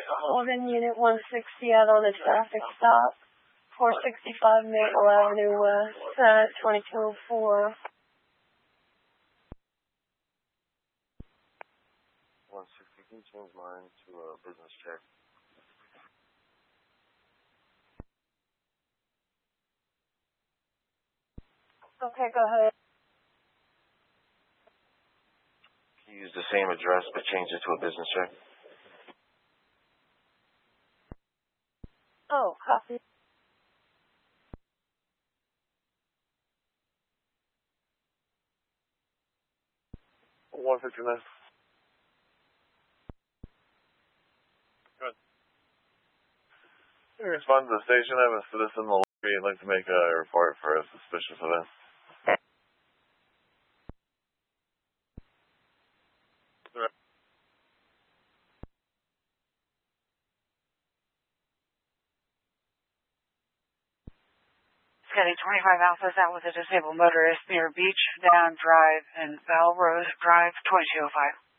Holding Unit 160 Seattle, the traffic stop. 465 Maple Avenue West, 2204. 160, can you change mine to a business check? Okay, go ahead. Can you use the same address but change it to a business check? Oh, copy. $159. Good. You respond to the station. I have a citizen in the lobby. I'd like to make a report for a suspicious event. Getting 25 Alphas out with a disabled motorist near Beach Down Drive and Bell Rose Drive, 2205.